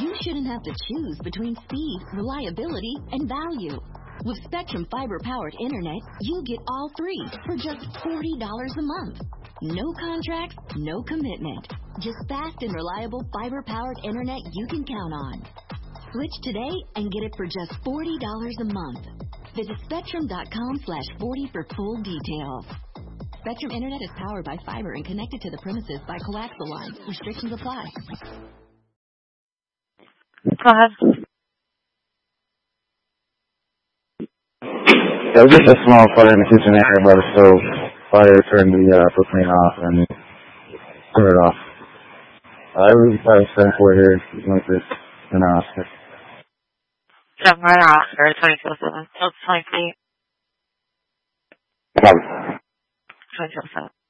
you shouldn't have to choose between speed, reliability, and value. With Spectrum fiber-powered internet, you get all three for just $40 a month. No contracts, no commitment. Just fast and reliable fiber-powered internet you can count on. Switch today and get it for just $40 a month. Visit Spectrum.com/40 for full details. Spectrum Internet is powered by fiber and connected to the premises by coaxial lines. Restrictions apply. Go ahead. There was just a small fire in the kitchen area by the stove. Fire turned the propane off and turned it off. I was probably sent for here like this in Oscar. So I'm right off for 24/7. Oh, 23. 24/7.